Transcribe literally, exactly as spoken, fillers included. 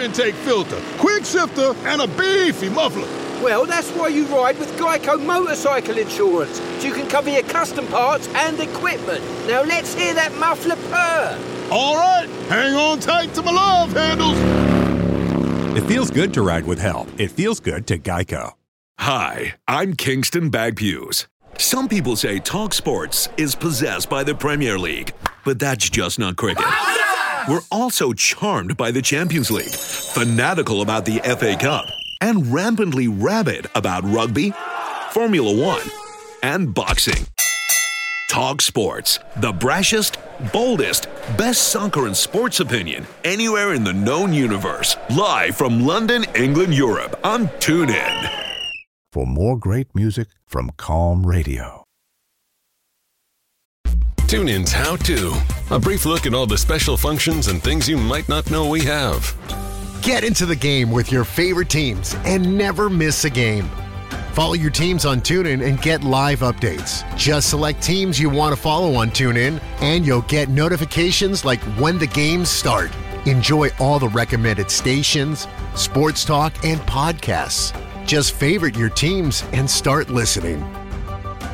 intake filter, quick shifter, and a beefy muffler. Well, that's why you ride with Geico Motorcycle Insurance, so you can cover your custom parts and equipment. Now let's hear that muffler purr. All right, hang on tight to my love handles. It feels good to ride with help. It feels good to Geico. Hi, I'm Kingston Bagpues. Some people say Talk Sports is possessed by the Premier League, but that's just not cricket. We're also charmed by the Champions League, fanatical about the F A Cup, and rampantly rabid about rugby, Formula One, and boxing. Talk Sports, the brashest, boldest, best soccer and sports opinion anywhere in the known universe. Live from London, England, Europe on TuneIn. For more great music from Calm Radio. TuneIn's How To. A brief look at all the special functions and things you might not know we have. Get into the game with your favorite teams and never miss a game. Follow your teams on TuneIn and get live updates. Just select teams you want to follow on TuneIn, and you'll get notifications like when the games start. Enjoy all the recommended stations, sports talk, and podcasts. Just favorite your teams and start listening.